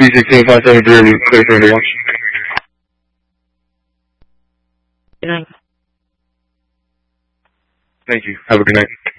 C16-573, clear for everyone. Good night. Thank you. Have a good night.